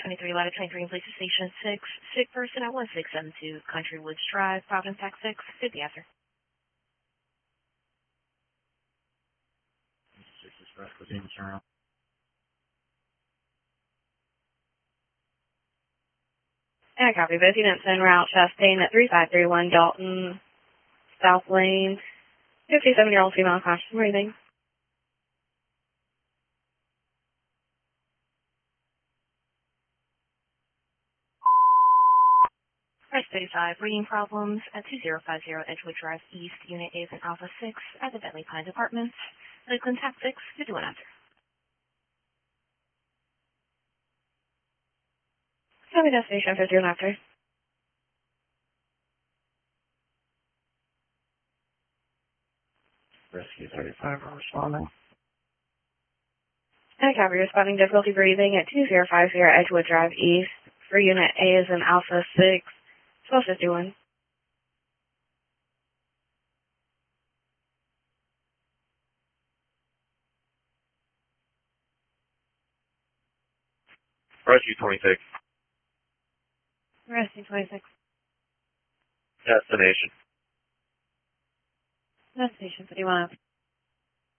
23, Ladder 23, and police station 6. Sick person at 1672 Country Woods Drive, Providence, Tax 6. Good the answer. 6 Express, continue turn around. And I copy both units en route Chastain at 3531 Dalton, South Lane. 57-year-old female conscious and breathing. Press 35, reading problems at 2050 Edgewood Drive East, Unit A is in Alpha 6 at the Bentley Pines Apartments. Lakeland Tax 6, good to an answer. Copy destination 50 and after. Rescue 35, we're responding. And copy responding difficulty breathing at 2050 Edgewood Drive East. For Unit A is in Alpha 6, 1251. Rescue 26. Rescue 26. Destination. Destination 51.